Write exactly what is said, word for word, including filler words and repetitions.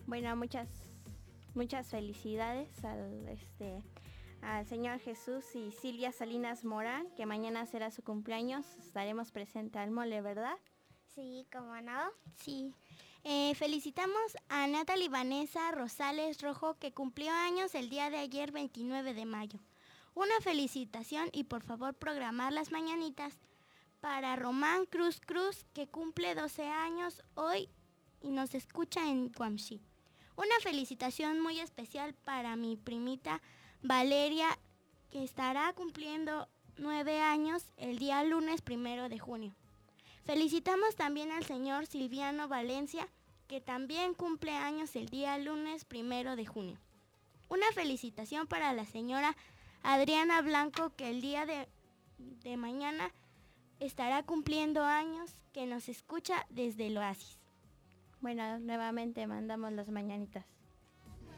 Bueno, muchas, muchas felicidades al, este, al Señor Jesús y Silvia Salinas Morán, que mañana será su cumpleaños. Estaremos presentes al mole, ¿verdad? Sí, ¿cómo no? Sí. Eh, felicitamos a Natalie Vanessa Rosales Rojo, que cumplió años el día de ayer, veintinueve de mayo. Una felicitación y por favor programar las mañanitas para Román Cruz Cruz, que cumple doce años hoy y nos escucha en Guamxí. Una felicitación muy especial para mi primita Valeria, que estará cumpliendo nueve años el día lunes primero de junio. Felicitamos también al señor Silviano Valencia, que también cumple años el día lunes primero de junio. Una felicitación para la señora Adriana Blanco, que el día de, de mañana estará cumpliendo años, que nos escucha desde el Oasis. Bueno, nuevamente mandamos las mañanitas.